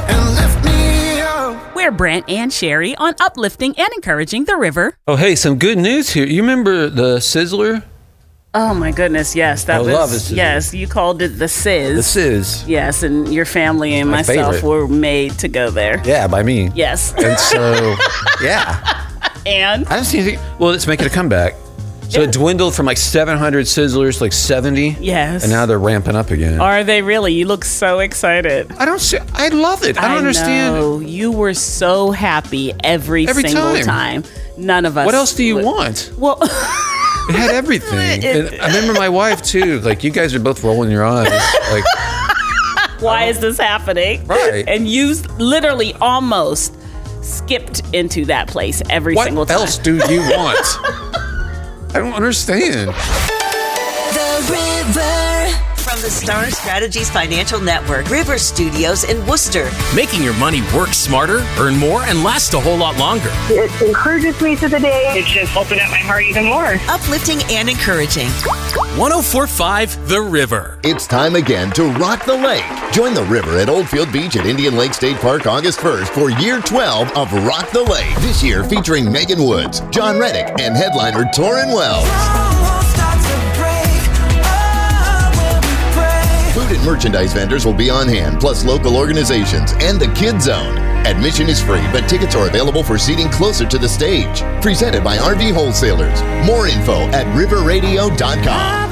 and lift me up. We're Brent and Sherry on uplifting and encouraging the river. Oh, hey, some good news here. You remember the Sizzler? Oh my goodness, yes. I love it. Yes, you called it the Sizz. The Sizz. Yes, and your family and My myself favorite. were made to go there. Yeah, by me. Yes. And so, yeah. And? I don't see anything. Well, it's making a comeback. So it dwindled from like 700 Sizzlers to like 70. Yes. And now they're ramping up again. Are they really? You look so excited. I love it. I don't understand. Know. You were so happy every single time. None of us. What else do you want? Well, it had everything. And I remember my wife too. Like, you guys are both rolling your eyes. Like, why is this happening? Right. And you literally almost skipped into that place every single time. What else do you want? I don't understand. The River. From the Star Strategies Financial Network, River Studios in Worcester. Making your money work smarter, earn more, and last a whole lot longer. It encourages me through the day. It's just opened up my heart even more. Uplifting and encouraging. 104.5 The River. It's time again to rock the lake. Join the river at Oldfield Beach at Indian Lake State Park August 1st for year 12 of Rock the Lake. This year featuring Megan Woods, John Reddick, and headliner Torrin Wells. Food and merchandise vendors will be on hand, plus local organizations and the Kid Zone. Admission is free, but tickets are available for seating closer to the stage. Presented by RV Wholesalers. More info at riverradio.com.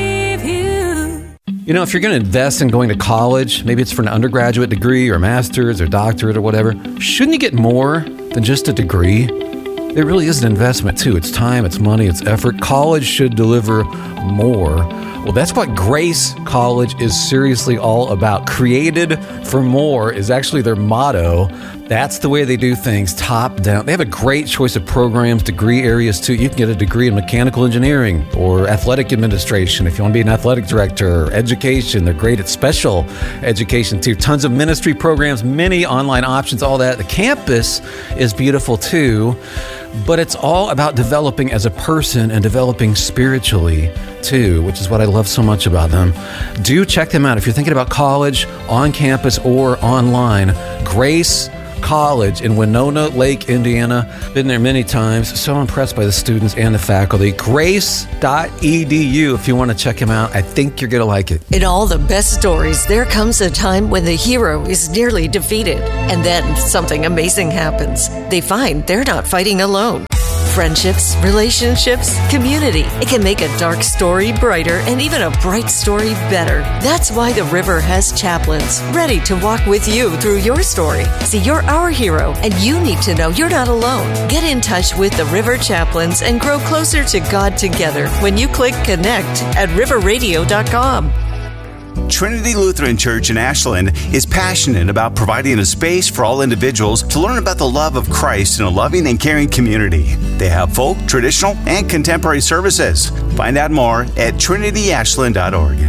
You know, if you're going to invest in going to college, maybe it's for an undergraduate degree or master's or doctorate or whatever, shouldn't you get more than just a degree? It really is an investment too. It's time, it's money, it's effort. College should deliver more. Well, that's what Grace College is seriously all about. Created for more is actually their motto. That's the way they do things, top down. They have a great choice of programs, degree areas too. You can get a degree in mechanical engineering or athletic administration if you want to be an athletic director, or education. They're great at special education too. Tons of ministry programs, many online options, all that. The campus is beautiful too, but it's all about developing as a person and developing spiritually too, which is what I love so much about them. Do check them out if you're thinking about college, on campus or online. Grace College in Winona Lake, Indiana. Been there many times. So impressed by the students and the faculty. Grace.edu if you want to check them out. I think you're going to like it. In all the best stories, there comes a time when the hero is nearly defeated. And then something amazing happens. They find they're not fighting alone. Friendships, relationships, community. It can make a dark story brighter and even a bright story better. That's why the River has chaplains ready to walk with you through your story. See, you're our hero, and you need to know you're not alone. Get in touch with the River Chaplains and grow closer to God together when you click connect at riverradio.com. Trinity Lutheran Church in Ashland is passionate about providing a space for all individuals to learn about the love of Christ in a loving and caring community. They have folk, traditional, and contemporary services. Find out more at trinityashland.org.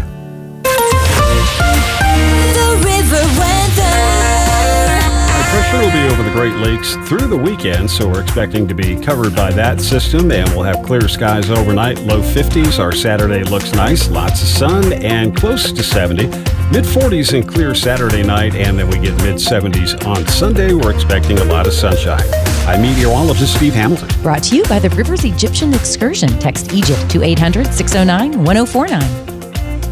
The River Weather. Pressure will be over the Great Lakes through the weekend, so we're expecting to be covered by that system, and we'll have clear skies overnight, low 50s. Our Saturday looks nice, lots of sun, and close to 70. Mid-40s and clear Saturday night, and then we get mid-70s on Sunday. We're expecting a lot of sunshine. I'm meteorologist Steve Hamilton. Brought to you by the Rivers Egyptian Excursion. Text Egypt to 800-609-1049.